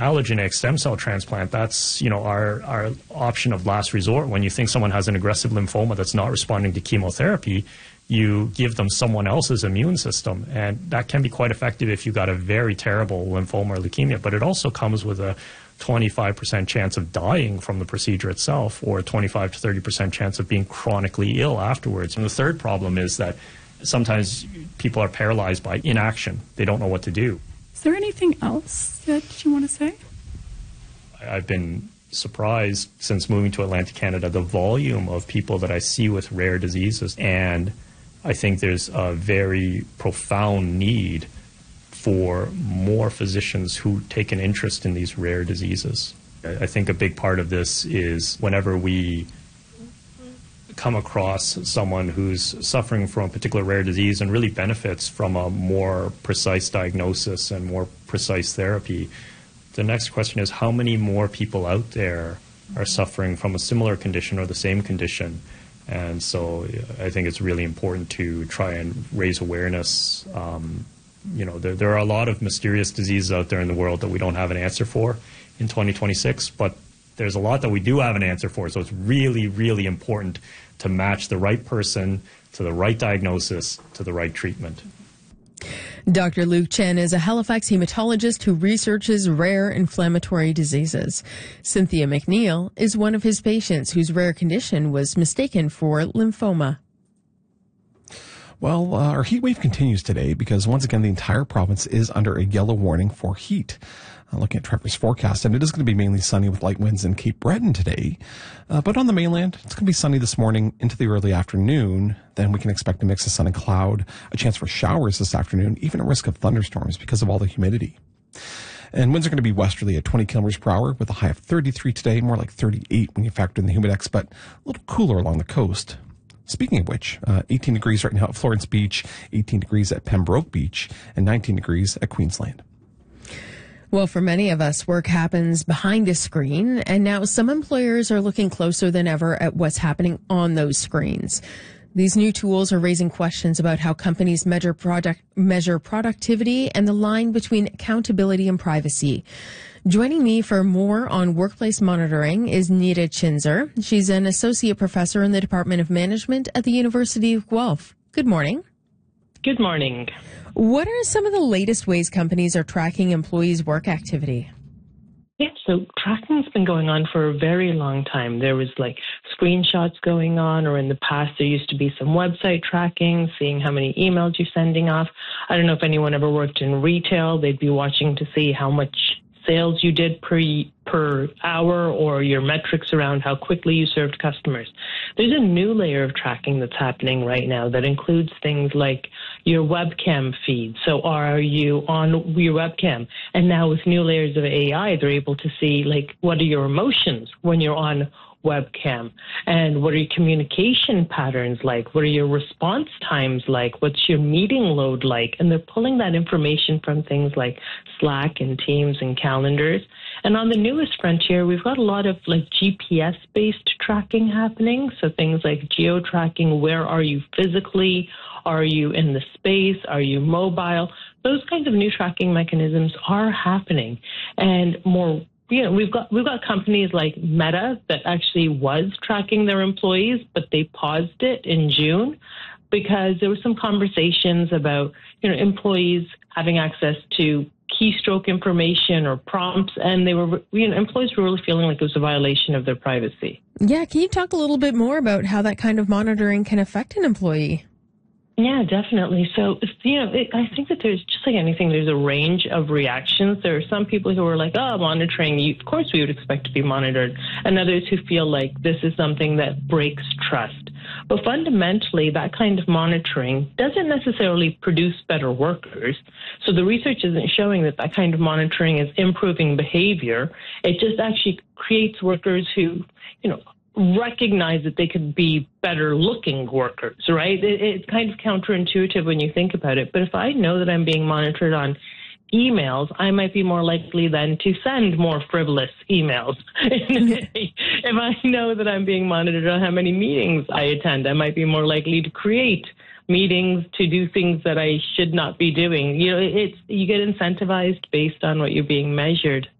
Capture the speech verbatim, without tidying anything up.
allogeneic stem cell transplant, that's, you know, our, our option of last resort. When you think someone has an aggressive lymphoma that's not responding to chemotherapy, you give them someone else's immune system. And that can be quite effective if you've got a very terrible lymphoma or leukemia. But it also comes with a twenty-five percent chance of dying from the procedure itself, or a twenty-five to thirty percent chance of being chronically ill afterwards. And the third problem is that sometimes people are paralyzed by inaction. They don't know what to do. Is there anything else that you want to say? I've been surprised since moving to Atlantic Canada, the volume of people that I see with rare diseases. And I think there's a very profound need for more physicians who take an interest in these rare diseases. I think a big part of this is whenever we come across someone who's suffering from a particular rare disease and really benefits from a more precise diagnosis and more precise therapy, the next question is how many more people out there are suffering from a similar condition or the same condition? And so I think it's really important to try and raise awareness. Um, you know, there, there are a lot of mysterious diseases out there in the world that we don't have an answer for in twenty twenty-six, but there's a lot that we do have an answer for. So it's really, really important to match the right person to the right diagnosis to the right treatment. Doctor Luke Chen is a Halifax hematologist who researches rare inflammatory diseases. Cynthia McNeil is one of his patients whose rare condition was mistaken for lymphoma. Well, uh, our heat wave continues today because, once again, the entire province is under a yellow warning for heat. Uh, looking at Trevor's forecast, and it is going to be mainly sunny with light winds in Cape Breton today. Uh, but on the mainland, it's going to be sunny this morning into the early afternoon. Then we can expect a mix of sun and cloud, a chance for showers this afternoon, even a risk of thunderstorms because of all the humidity. And winds are going to be westerly at twenty kilometers per hour with a high of thirty-three today, more like thirty-eight when you factor in the humidex, but a little cooler along the coast. Speaking of which, uh, eighteen degrees right now at Florence Beach, eighteen degrees at Pembroke Beach, and nineteen degrees at Queensland. Well, for many of us, work happens behind a screen, and now some employers are looking closer than ever at what's happening on those screens. These new tools are raising questions about how companies measure product, measure productivity and the line between accountability and privacy. Joining me for more on workplace monitoring is Nita Chinzer. She's an associate professor in the Department of Management at the University of Guelph. Good morning. Good morning. What are some of the latest ways companies are tracking employees' work activity? Yeah, so tracking has been going on for a very long time. There was like screenshots going on, or in the past there used to be some website tracking, seeing how many emails you're sending off. I don't know if anyone ever worked in retail. They'd be watching to see how much sales you did per per hour, or your metrics around how quickly you served customers. There's a new layer of tracking that's happening right now that includes things like your webcam feed. So are you on your webcam? And now with new layers of A I, they're able to see, like, what are your emotions when you're on webcam, and what are your communication patterns like? What are your response times like? What's your meeting load like? And they're pulling that information from things like Slack and Teams and calendars. And on the newest frontier, we've got a lot of like G P S-based tracking happening. So things like geo-tracking, where are you physically? Are you in the space? Are you mobile? Those kinds of new tracking mechanisms are happening. And more You know, we've got we've got companies like Meta that actually was tracking their employees, but they paused it in June because there were some conversations about, you know, employees having access to keystroke information or prompts, and they were, you know, employees were really feeling like it was a violation of their privacy. Yeah, can you talk a little bit more about how that kind of monitoring can affect an employee? Yeah, definitely. So, you know, it, I think that there's, just like anything, there's a range of reactions. There are some people who are like, oh, monitoring, you, of course we would expect to be monitored, and others who feel like this is something that breaks trust. But fundamentally, that kind of monitoring doesn't necessarily produce better workers. So the research isn't showing that that kind of monitoring is improving behavior. It just actually creates workers who, you know, recognize that they could be better looking workers, right? It, it's kind of counterintuitive when you think about it. But if I know that I'm being monitored on emails, I might be more likely then to send more frivolous emails. If I know that I'm being monitored on how many meetings I attend, I might be more likely to create meetings to do things that I should not be doing. You know, it's, you get incentivized based on what you're being measured.